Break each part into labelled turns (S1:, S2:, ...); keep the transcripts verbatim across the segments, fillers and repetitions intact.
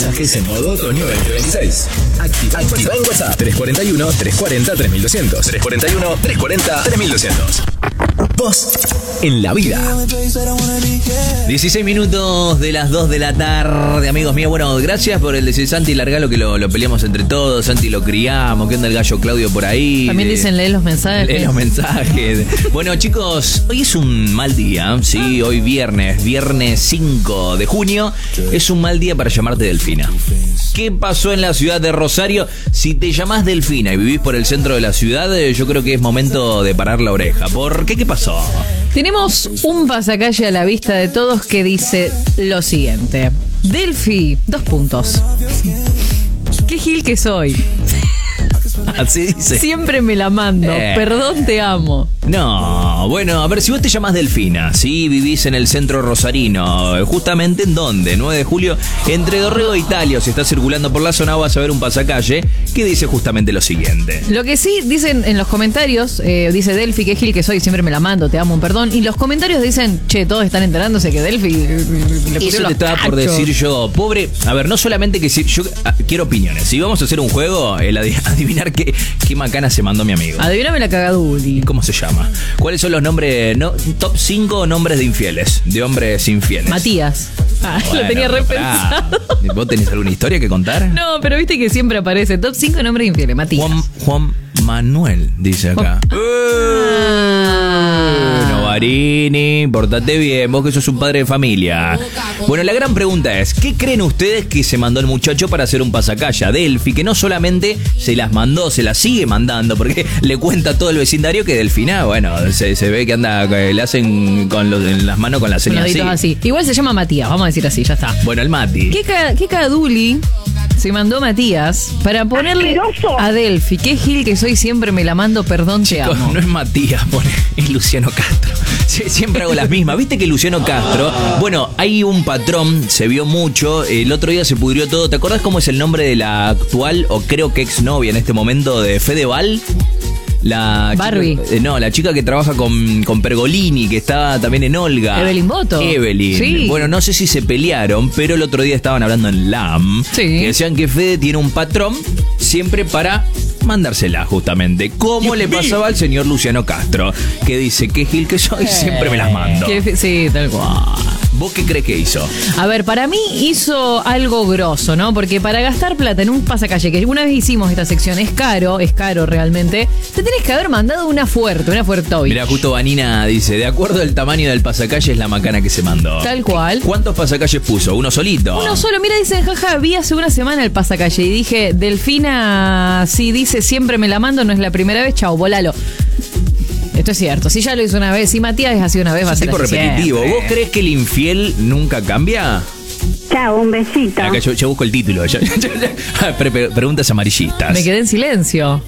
S1: mensajes en modo otoño veinte veintiséis. Activa, Activa en WhatsApp tres cuatro uno, tres cuatro cero, tres dos cero cero. tres cuatro uno, tres cuatro cero, tres dos cero cero. Vos en la vida.
S2: dieciséis minutos de las dos de la tarde, amigos míos. Bueno, gracias por el de Santi Largalo, que lo, lo peleamos entre todos. Santi lo criamos. ¿Qué onda el gallo Claudio por ahí?
S3: También dicen lee los mensajes.
S2: Lee los mensajes. Bueno, chicos, hoy es un mal día. Sí, hoy viernes, viernes cinco de junio. Es un mal día para llamarte Delfina. ¿Qué pasó en la ciudad de Rosario? Si te llamás Delfina y vivís por el centro de la ciudad, yo creo que es momento de parar la oreja. ¿Por qué? ¿Qué pasó?
S3: Tenemos un pasacalle a la vista de todos que dice lo siguiente. Delfi, dos puntos. ¿Qué gil que soy?
S2: Así dice.
S3: Siempre me la mando.
S2: Eh.
S3: Perdón, te amo.
S2: No, bueno, a ver, si vos te llamás Delfina, sí, vivís en el centro rosarino, justamente ¿en dónde? nueve de julio, entre Dorrego e Italia, o si estás circulando por la zona vas a ver un pasacalle que dice justamente lo siguiente.
S3: Lo que sí dicen en los comentarios, eh, dice Delfi, qué gil que soy, siempre me la mando, te amo, un perdón. Y los comentarios dicen, che, todos están enterándose que Delfi le pusieron
S2: Eso te
S3: los
S2: estaba por
S3: cachos.
S2: decir yo, pobre. A ver, no solamente que si yo ah, quiero opiniones. Si vamos a hacer un juego, el adi- adivinar qué, qué macana se mandó mi amigo.
S3: Adivíname la cagaduli.
S2: ¿Cómo se llama? ¿Cuáles son los nombres, no, top cinco nombres de infieles? De hombres infieles.
S3: Matías. Ah,
S2: Bueno,
S3: lo tenía
S2: pará.
S3: repensado.
S2: ¿Vos tenés alguna historia que contar?
S3: No, pero viste que siempre aparece top cinco nombres infieles. Matías.
S2: Juan, Juan Manuel, dice acá.
S3: Ah.
S2: Novarini, portate bien, vos que sos un padre de familia. Bueno, la gran pregunta es, ¿qué creen ustedes que se mandó el muchacho para hacer un pasacalle a Delfi? Que no solamente se las mandó, se las sigue mandando, porque le cuenta a todo el vecindario que Delfina, bueno, se, se ve que anda, que le hacen con los, en las manos con las
S3: Con los
S2: señas
S3: deditos
S2: así.
S3: así. Igual se llama Matías, vamos a decir así, ya está.
S2: Bueno, el Mati.
S3: ¿Qué, ca- qué caduli se mandó Matías para ponerle a Delfi? Qué gil que soy, siempre me la mando, perdón, te
S2: Chicos,
S3: amo.
S2: no es Matías, pone, es Luciano Castro. Sí, siempre hago las mismas. ¿Viste que Luciano Castro? Bueno, hay un patrón, se vio mucho. El otro día se pudrió todo. ¿Te acordás cómo es el nombre de la actual, o creo que exnovia en este momento, de Fedeval? La
S3: Barbie.
S2: Chica, eh, no, la chica que trabaja con, con Pergolini, que está también en Olga.
S3: Evelyn Boto.
S2: Evelyn.
S3: Sí.
S2: Bueno, no sé si se pelearon, pero el otro día estaban hablando en L A M.
S3: Sí.
S2: Que decían que Fede tiene un patrón siempre para mandársela, justamente. Como le pasaba al señor Luciano Castro, que dice que gil que soy, siempre me las mando.
S3: Qué fe- sí, tal cual.
S2: ¿Vos qué crees que hizo?
S3: A ver, para mí hizo algo grosso, ¿no? Porque para gastar plata en un pasacalle, que alguna vez hicimos esta sección, es caro, es caro realmente, te tenés que haber mandado una fuerte, una fuertoy.
S2: Mira, justo Vanina dice, de acuerdo al tamaño del pasacalle es la macana que se mandó.
S3: Tal cual.
S2: ¿Cuántos pasacalles puso? ¿Uno solito?
S3: Uno solo, mira, dicen, jaja, vi hace una semana el pasacalle y dije, Delfina, si dice siempre me la mando, no es la primera vez, chao, volalo. Esto es cierto, si ya lo hizo una vez, si Matías es así una vez, va a
S2: Es un
S3: ser
S2: tipo
S3: así
S2: repetitivo.
S3: siempre.
S2: ¿Vos crees que el infiel nunca cambia?
S4: Chao, un besito.
S2: Acá yo, yo busco el título. Yo- yo- yo- pre- pre- preguntas amarillistas.
S3: Me quedé en silencio.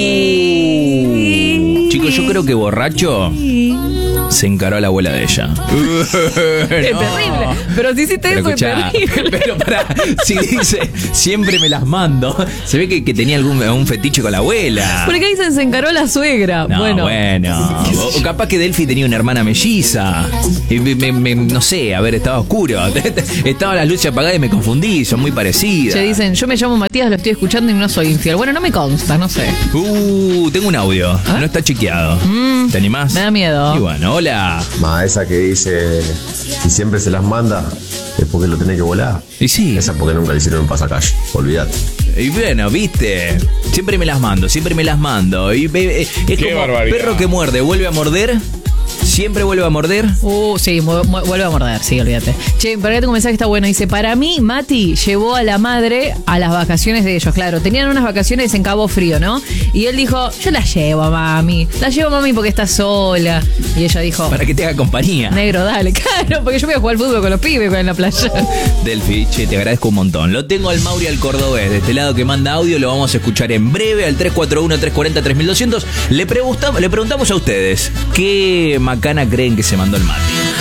S2: Uh, chicos, yo creo que borracho se encaró a la abuela de ella.
S3: Es terrible. Pero si hiciste
S2: Pero
S3: eso,
S2: escuchá,
S3: es terrible.
S2: pero pará, si dice siempre me las mando, se ve que, que tenía algún un fetiche con la abuela.
S3: Porque dicen se encaró la suegra.
S2: No,
S3: bueno.
S2: bueno. O, o capaz que Delphi tenía una hermana melliza. Y me- me- me- no sé, a ver, estaba oscuro. Estaban las luces apagadas y me confundí, son muy parecidas.
S3: Se dicen, yo me llamo Matías, lo estoy escuchando y no soy infiel. Bueno, no me consta, no sé.
S2: Uh, tengo un audio. No está chequeado. ¿Te animás?
S3: ¿Ah? Me da miedo.
S2: Y bueno, hola.
S5: Ma, esa que dice y siempre se las manda es porque lo tiene que volar.
S2: Y sí.
S5: Esa porque nunca le hicieron un pasacalle, olvídate.
S2: Y bueno, viste, siempre me las mando, siempre me las mando. Y ve- es como
S6: barbaridad.
S2: perro que muerde, vuelve a morder. Siempre vuelve a morder.
S3: Uh, sí, mu- mu- vuelve a morder, sí, olvídate. Che, pero acá tengo un mensaje que está bueno. Dice, para mí, Mati llevó a la madre a las vacaciones de ellos. Claro, tenían unas vacaciones en Cabo Frío, ¿no? Y él dijo, yo la llevo a mami. La llevo a mami porque está sola. Y ella dijo,
S2: Para que te haga compañía.
S3: negro, dale, claro, porque yo voy a jugar al fútbol con los pibes en la playa.
S2: Delphi, che, te agradezco un montón. Lo tengo al Mauri al Cordobés, de este lado que manda audio, lo vamos a escuchar en breve al tres cuatro uno, tres cuatro cero, tres dos cero cero. Le, pregunta- le preguntamos a ustedes, ¿qué macana creen que se mandó el Mati?